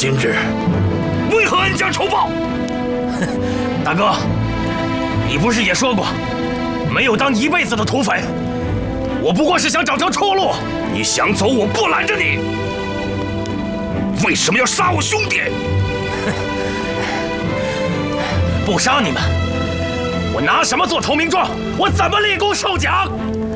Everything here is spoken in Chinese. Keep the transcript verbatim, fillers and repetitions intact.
今日为何恩将仇报？ 大哥，你不是也说过，没有当一辈子的土匪，我不过是想找条出路。 你想走，我不拦着你。为什么要杀我兄弟？ 不杀你们，我拿什么做投名状？我怎么立功受奖？